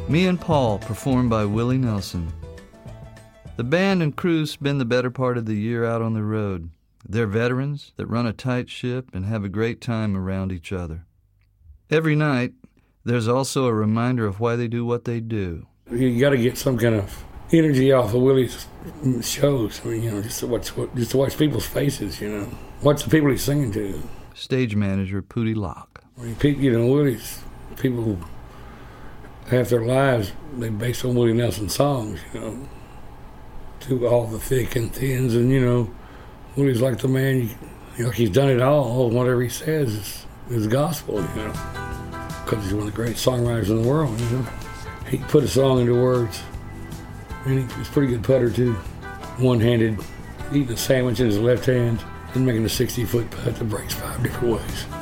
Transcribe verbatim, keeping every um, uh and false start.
Me and Paul, performed by Willie Nelson. The band and crew spend the better part of the year out on the road. They're veterans that run a tight ship and have a great time around each other. Every night, there's also a reminder of why they do what they do. You got to get some kind of energy off of Willie's shows. I mean, you know, just to watch, just to watch people's faces, you know. Watch the people he's singing to. Stage manager Pootie Locke. I mean, you know, Willie's people who half their lives they base on Willie Nelson songs, you know, to all the thick and thins, and you know, Willie's like the man, you know, he's done it all. Whatever he says is, is gospel, you know, because he's one of the great songwriters in the world, you know. He put a song into words, and he was a pretty good putter too, one-handed, eating a sandwich in his left hand and making a sixty-foot putt that breaks five different ways.